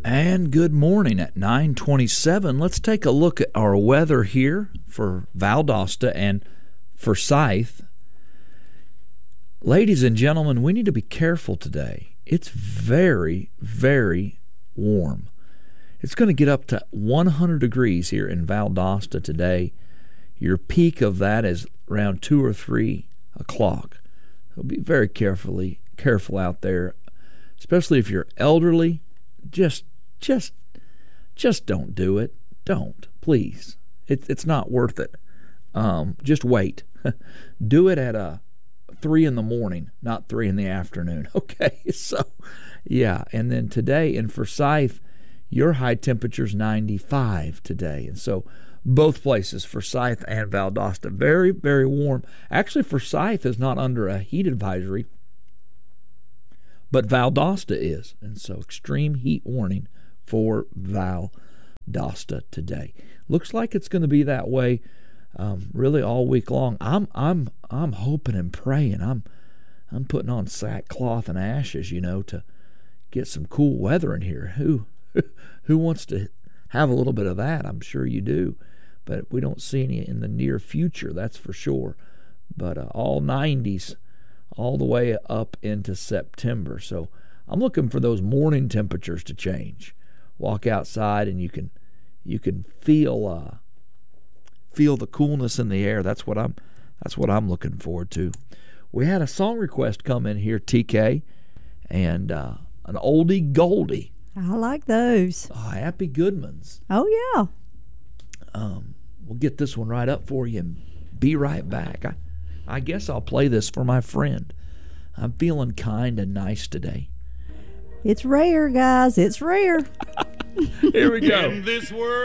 And good morning at 9:27. Let's take a look at our weather here for Valdosta and Forsyth. Ladies and gentlemen, we need to be careful today. It's very, very warm. It's going to get up to 100 degrees here in Valdosta today. Your peak of that is around 2 or 3 o'clock. So be very careful out there, especially if you're elderly. Just don't do it. Don't, please. It's not worth it. Just wait. Do it at 3 in the morning, not 3 in the afternoon. Okay, so yeah. And then today in Forsyth, your high temperature's 95 today, and so both places, Forsyth and Valdosta, very, very warm. Actually, Forsyth is not under a heat advisory, but Valdosta is, and so extreme heat warning for Valdosta today. Looks like it's going to be that way really all week long. I'm hoping and praying. I'm putting on sackcloth and ashes, to get some cool weather in here. Who wants to have a little bit of that? I'm sure you do, but we don't see any in the near future, that's for sure. But all 90s all the way up into September. So I'm looking for those morning temperatures to change. Walk outside and you can feel the coolness in the air. That's what I'm looking forward to. We had a song request come in here, TK, and an oldie goldie. I like those. Happy Goodmans. Oh, yeah. We'll get this one right up for you and be right back. I guess I'll play this for my friend. I'm feeling kind and nice today. It's rare, guys. It's rare. Here we go. In this world.